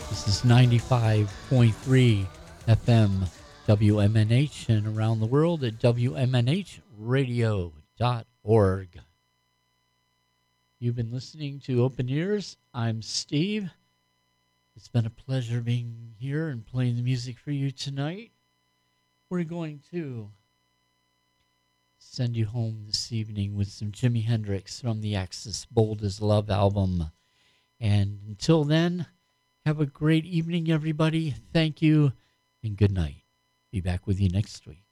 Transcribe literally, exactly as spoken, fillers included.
This is ninety-five point three F M W M N H and around the world at W M N H radio dot org. You've been listening to Open Ears. I'm Steve. It's been a pleasure being here and playing the music for you tonight. We're going to send you home this evening with some Jimi Hendrix from the Axis Bold as Love album. And until then, have a great evening, everybody. Thank you, and good night. Be back with you next week.